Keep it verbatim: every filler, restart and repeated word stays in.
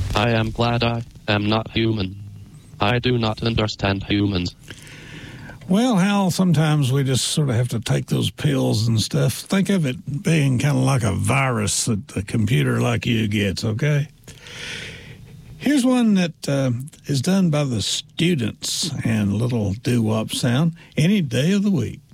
I am glad I am not human. I do not understand humans. Well, Hal, sometimes we just sort of have to take those pills and stuff. Think of it being kind of like a virus that a computer like you gets, okay? Here's one that uh, is done by the students and a little doo-wop sound any day of the week.